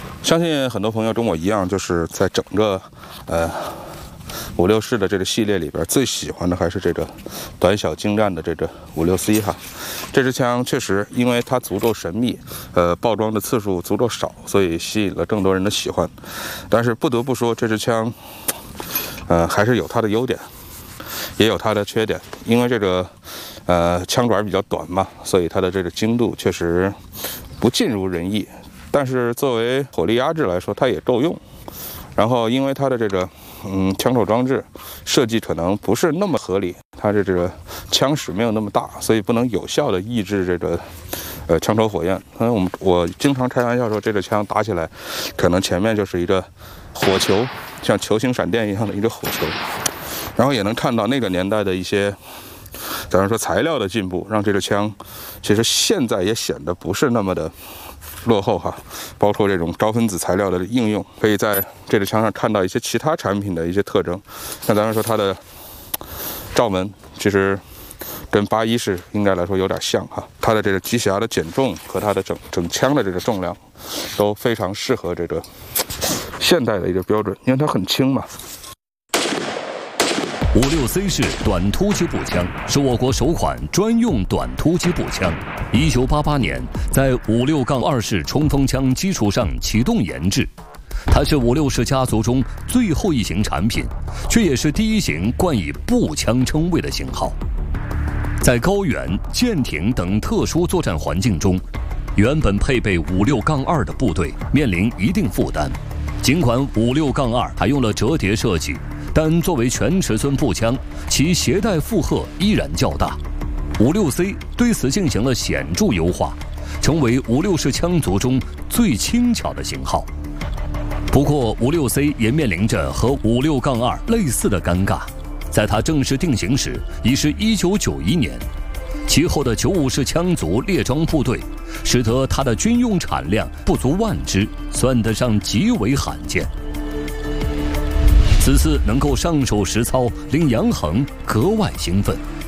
相信很多朋友跟我一样，就是在整个56式的这个系列里边，最喜欢的还是这个短小精湛的这个56C 哈。这支枪确实因为它足够神秘，爆装的次数足够少，所以吸引了更多人的喜欢。但是不得不说，这支枪，还是有它的优点，也有它的缺点。因为这个枪管比较短嘛，所以它的这个精度确实不尽如人意。但是作为火力压制来说，它也够用。然后因为它的这个枪口装置设计可能不是那么合理，它的这个枪矢没有那么大，所以不能有效的抑制这个枪口火焰。我经常开玩笑说，这个枪打起来，可能前面就是一个火球，像球形闪电一样的一个火球。然后也能看到那个年代的一些，假如说材料的进步，让这个枪其实现在也显得不是那么的落后哈，包括这种高分子材料的应用，可以在这个枪上看到一些其他产品的一些特征。像咱们说它的罩门，其实跟81式应该来说有点像哈，它的这个机匣的减重和它的整枪的这个重量，都非常适合这个现代的一个标准，因为它很轻嘛。 56C 式短突击步枪是我国首款专用短突击步枪。1988年在56-2式冲锋枪基础上启动研制，它是56式家族中最后一型产品，却也是第一型冠以步枪称谓的型号。在高原、舰艇等特殊作战环境中，原本配备56-2的部队面临一定负担。尽管56-2采用了折叠设计，但作为全尺寸步枪，其携带负荷依然较大。56C 对此进行了显著优化，成为56式枪族中最轻巧的型号。不过56C 也面临着和56-2类似的尴尬，在它正式定型时已是1991年，其后的95式枪族列装部队，使得它的军用产量不足万支，算得上极为罕见。此次能够上手实操，令杨恒格外兴奋。